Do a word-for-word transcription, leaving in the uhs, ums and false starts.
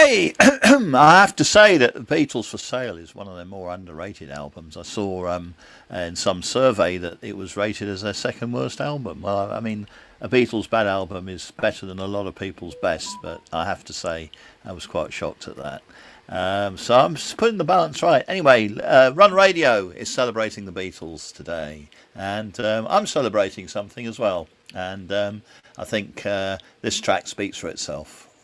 Hey, I have to say that the Beatles for Sale is one of their more underrated albums. I saw um, in some survey that it was rated as their second worst album. Well, I mean, a Beatles bad album is better than a lot of people's best, but I have to say I was quite shocked at that. Um, so I'm just putting the balance right. Anyway, uh, Run Radio is celebrating the Beatles today, and um, I'm celebrating something as well. And um, I think uh, this track speaks for itself.